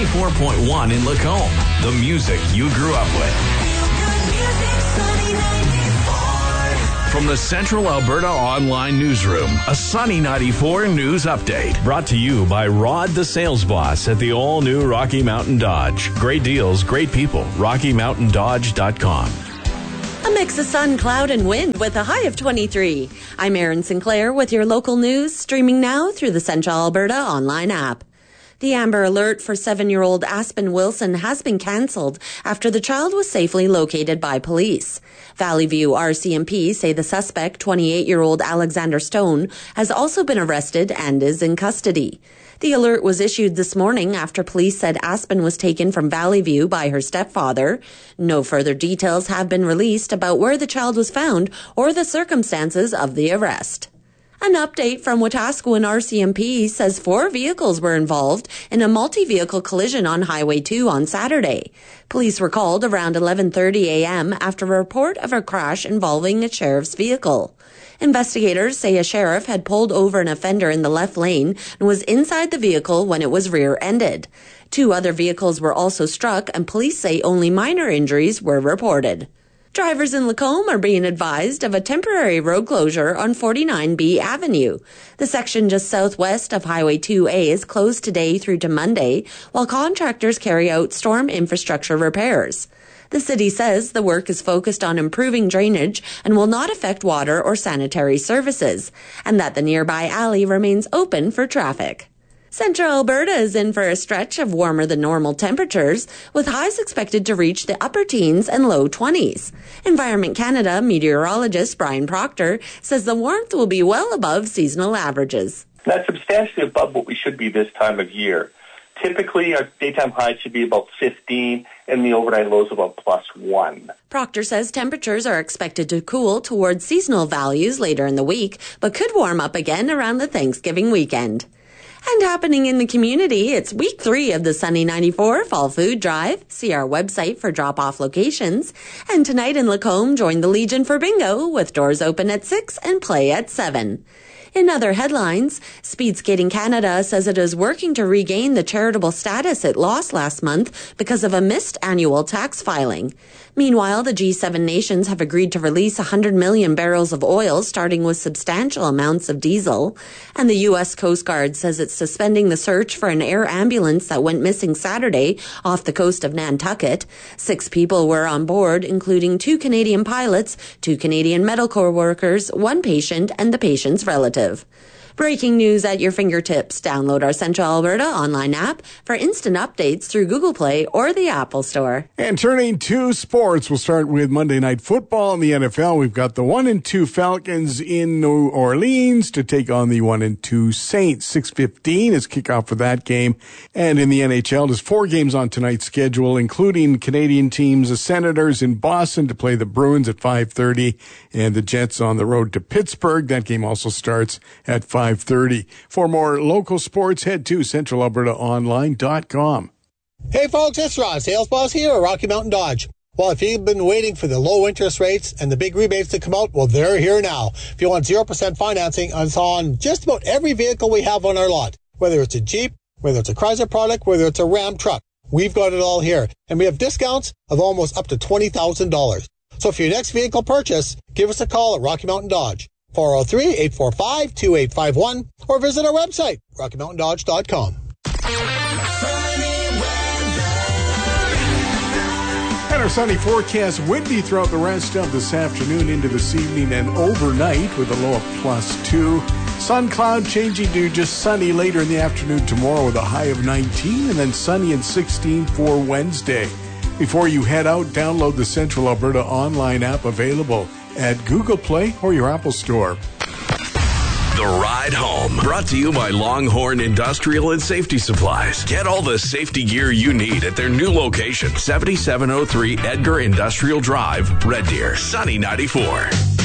94.1 in Lacombe. The music you grew up with. From the Central Alberta Online Newsroom, a Sunny 94 News Update. Brought to you by Rod the Sales Boss at the all-new Rocky Mountain Dodge. Great deals, great people. RockyMountainDodge.com. A mix of sun, cloud, and wind with a high of 23. I'm Erin Sinclair with your local news, streaming now through the Central Alberta Online app. The Amber Alert for 7-year-old Aspen Wilson has been cancelled after the child was safely located by police. Valley View RCMP say the suspect, 28-year-old Alexander Stone, has also been arrested and is in custody. The alert was issued this morning after police said Aspen was taken from Valley View by her stepfather. No further details have been released about where the child was found or the circumstances of the arrest. An update from Wetaskiwin RCMP says 4 vehicles were involved in a multi-vehicle collision on Highway 2 on Saturday. Police were called around 11:30 a.m. after a report of a crash involving a sheriff's vehicle. Investigators say a sheriff had pulled over an offender in the left lane and was inside the vehicle when it was rear-ended. 2 other vehicles were also struck, and police say only minor injuries were reported. Drivers in Lacombe are being advised of a temporary road closure on 49B Avenue. The section just southwest of Highway 2A is closed today through to Monday, while contractors carry out storm infrastructure repairs. The city says the work is focused on improving drainage and will not affect water or sanitary services, and that the nearby alley remains open for traffic. Central Alberta is in for a stretch of warmer than normal temperatures, with highs expected to reach the upper teens and low 20s. Environment Canada meteorologist Brian Proctor says the warmth will be well above seasonal averages. That's substantially above what we should be this time of year. Typically, our daytime highs should be about 15 and the overnight lows about +1. Proctor says temperatures are expected to cool towards seasonal values later in the week, but could warm up again around the Thanksgiving weekend. And happening in the community, it's week 3 of the Sunny 94 Fall Food Drive. See our website for drop-off locations. And tonight in Lacombe, join the Legion for bingo with doors open at 6 and play at 7. In other headlines, Speed Skating Canada says it is working to regain the charitable status it lost last month because of a missed annual tax filing. Meanwhile, the G7 nations have agreed to release 100 million barrels of oil, starting with substantial amounts of diesel. And the U.S. Coast Guard says it's suspending the search for an air ambulance that went missing Saturday off the coast of Nantucket. 6 people were on board, including 2 Canadian pilots, 2 Canadian medical workers, 1 patient, and the patient's relative. Breaking news at your fingertips. Download our Central Alberta online app for instant updates through Google Play or the Apple Store. And turning to sports, we'll start with Monday Night Football in the NFL. We've got the 1-2 Falcons in New Orleans to take on the 1-2 Saints. 6:15 is kickoff for that game. And in the NHL, there's 4 games on tonight's schedule, including Canadian teams, the Senators in Boston to play the Bruins at 5:30, and the Jets on the road to Pittsburgh. That game also starts at 5:30. For more local sports, head to CentralAlbertaOnline.com. Hey folks, it's Ross, sales boss here at Rocky Mountain Dodge. Well, if you've been waiting for the low interest rates and the big rebates to come out, well, they're here now. If you want 0% financing, it's on just about every vehicle we have on our lot. Whether it's a Jeep, whether it's a Chrysler product, whether it's a Ram truck, we've got it all here. And we have discounts of almost up to $20,000. So for your next vehicle purchase, give us a call at Rocky Mountain Dodge. 403-845-2851 or visit our website, RockyMountainDodge.com. And our sunny forecast, windy throughout the rest of this afternoon into this evening and overnight with a low of +2. Sun cloud changing to just sunny later in the afternoon tomorrow with a high of 19 and then sunny and 16 for Wednesday. Before you head out, download the Central Alberta online app available at Google Play or your Apple Store. The Ride Home, brought to you by Longhorn Industrial and Safety Supplies. Get all the safety gear you need at their new location, 7703 Edgar Industrial Drive, Red Deer, Sunny 94.